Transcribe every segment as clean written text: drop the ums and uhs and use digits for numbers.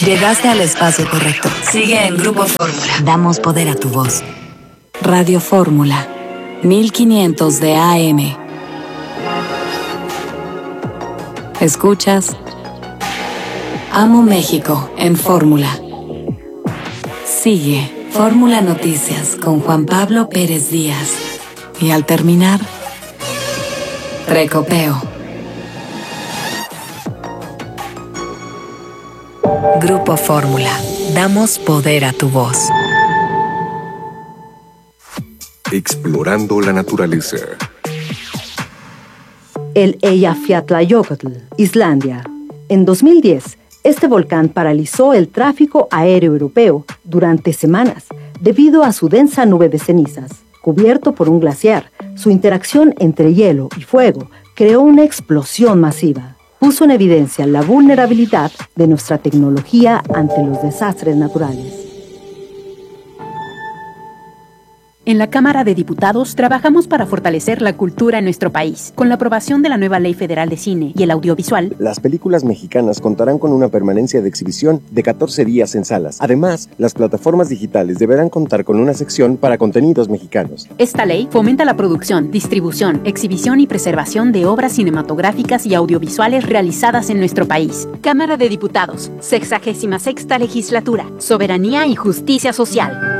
Llegaste al espacio correcto. Sigue en Grupo Fórmula. Damos poder a tu voz. Radio Fórmula, 1500 de AM. Escuchas Amo México en Fórmula. Sigue Fórmula Noticias con Juan Pablo Pérez Díaz. Y al terminar, Recopeo. Grupo Fórmula. Damos poder a tu voz. Explorando la naturaleza. El Eyjafjallajökull, Islandia. En 2010, este volcán paralizó el tráfico aéreo europeo durante semanas debido a su densa nube de cenizas. Cubierto por un glaciar, su interacción entre hielo y fuego creó una explosión masiva. Puso en evidencia la vulnerabilidad de nuestra tecnología ante los desastres naturales. En la Cámara de Diputados trabajamos para fortalecer la cultura en nuestro país. Con la aprobación de la nueva Ley Federal de Cine y el Audiovisual, las películas mexicanas contarán con una permanencia de exhibición de 14 días en salas. Además, las plataformas digitales deberán contar con una sección para contenidos mexicanos. Esta ley fomenta la producción, distribución, exhibición y preservación de obras cinematográficas y audiovisuales realizadas en nuestro país. Cámara de Diputados, 66ª Legislatura, Soberanía y Justicia Social.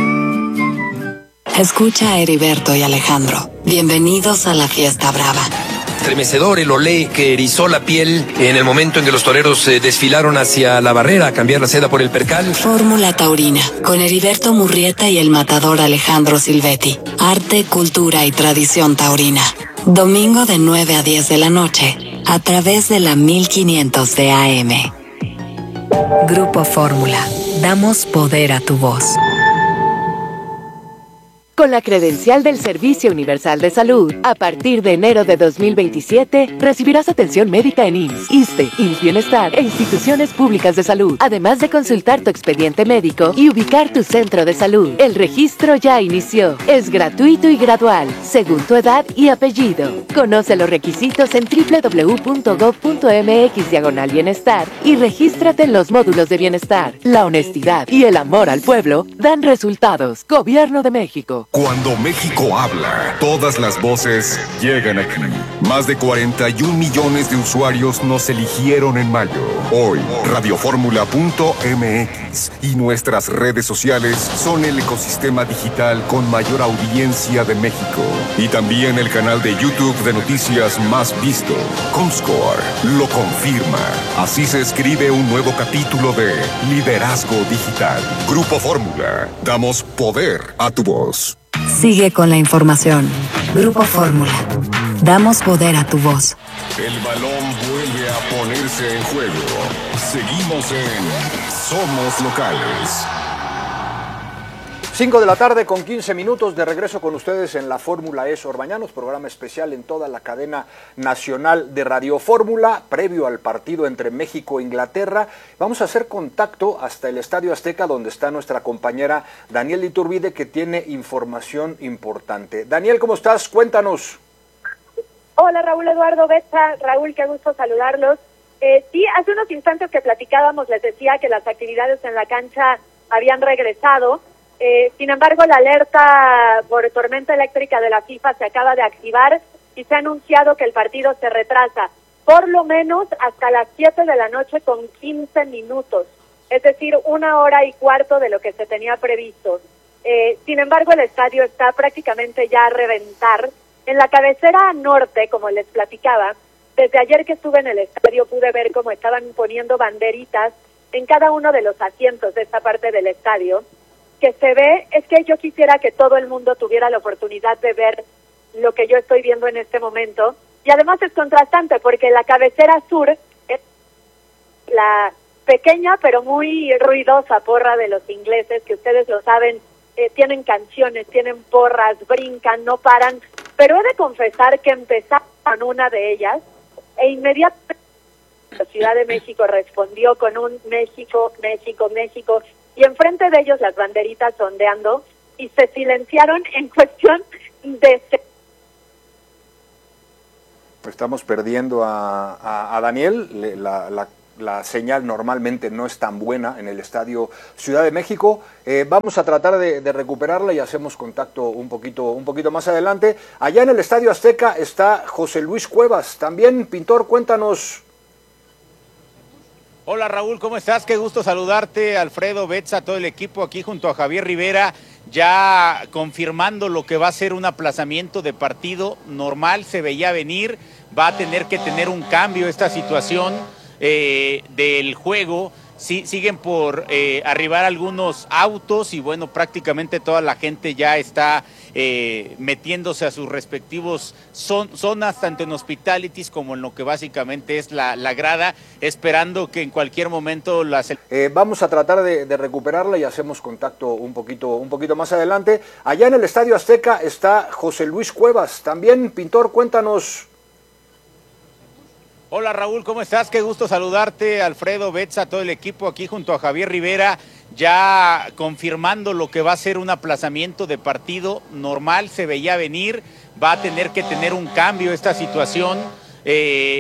Escucha a Heriberto y Alejandro. Bienvenidos a la fiesta brava. Estremecedor el olé que erizó la piel en el momento en que los toreros desfilaron hacia la barrera a cambiar la seda por el percal. Fórmula Taurina, con Heriberto Murrieta y el matador Alejandro Silvetti. Arte, cultura y tradición taurina. Domingo de 9 a 10 de la noche, a través de la 1500 de AM. Grupo Fórmula. Damos poder a tu voz. Con la credencial del Servicio Universal de Salud, a partir de enero de 2027, recibirás atención médica en IMSS, ISSSTE, IMSS Bienestar e instituciones públicas de salud, además de consultar tu expediente médico y ubicar tu centro de salud. El registro ya inició. Es gratuito y gradual, según tu edad y apellido. Conoce los requisitos en www.gov.mx/bienestar y regístrate en los módulos de bienestar. La honestidad y el amor al pueblo dan resultados. Gobierno de México. Cuando México habla, todas las voces llegan aquí. Más de 41 millones de usuarios nos eligieron en mayo. Hoy, radioformula.mx y nuestras redes sociales son el ecosistema digital con mayor audiencia de México. Y también el canal de YouTube de noticias más visto. Comscore lo confirma. Así se escribe un nuevo capítulo de Liderazgo Digital. Grupo Fórmula. Damos poder a tu voz. Sigue con la información. Grupo Fórmula. Damos poder a tu voz. El balón vuelve a ponerse en juego. Seguimos en Somos Locales. 5 de la tarde con 15 minutos de regreso con ustedes en la Fórmula Es Orbañanos, programa especial en toda la cadena nacional de Radio Fórmula, previo al partido entre México e Inglaterra. Vamos a hacer contacto hasta el Estadio Azteca, donde está nuestra compañera Daniel Iturbide, que tiene información importante. Daniel, ¿cómo estás? Cuéntanos. Hola Raúl Eduardo Betsa. Raúl, qué gusto saludarlos. Sí, hace unos instantes que platicábamos, les decía que las actividades en la cancha habían regresado. Sin embargo, la alerta por tormenta eléctrica de la FIFA se acaba de activar y se ha anunciado que el partido se retrasa por lo menos hasta las 7 de la noche con 15 minutos, es decir, 1 hora y cuarto de lo que se tenía previsto. Sin embargo, el estadio está prácticamente ya a reventar. En la cabecera norte, como les platicaba, desde ayer que estuve en el estadio pude ver cómo estaban poniendo banderitas en cada uno de los asientos de esta parte del estadio. Que se ve, es que yo quisiera que todo el mundo tuviera la oportunidad de ver lo que yo estoy viendo en este momento, y además es contrastante porque la cabecera sur es la pequeña pero muy ruidosa porra de los ingleses, que ustedes lo saben, tienen canciones, tienen porras, brincan, no paran, pero he de confesar que empezaron una de ellas e inmediatamente la Ciudad de México respondió con un México, México, México, y enfrente de ellos las banderitas ondeando, y se silenciaron en cuestión de... Estamos perdiendo a Daniel, la la señal normalmente no es tan buena en el Estadio Ciudad de México. Vamos a tratar de recuperarla y hacemos contacto un poquito más adelante. Allá en el Estadio Azteca está José Luis Cuevas. También, pintor, cuéntanos. Hola Raúl, ¿cómo estás? Qué gusto saludarte, Alfredo, Betsa, todo el equipo aquí junto a Javier Rivera, ya confirmando lo que va a ser un aplazamiento de partido normal, se veía venir, va a tener que tener un cambio esta situación del juego. Sí, siguen por arribar algunos autos y bueno, prácticamente toda la gente ya está metiéndose a sus respectivos zonas, tanto en hospitalities como en lo que básicamente es la grada, esperando que en cualquier momento las... Vamos a tratar de recuperarla y hacemos contacto un poquito más adelante. Allá en el Estadio Azteca está José Luis Cuevas. También, pintor, cuéntanos. Hola Raúl, ¿cómo estás? Qué gusto saludarte, Alfredo, Betsa, todo el equipo aquí junto a Javier Rivera, ya confirmando lo que va a ser un aplazamiento de partido normal, se veía venir, va a tener que tener un cambio esta situación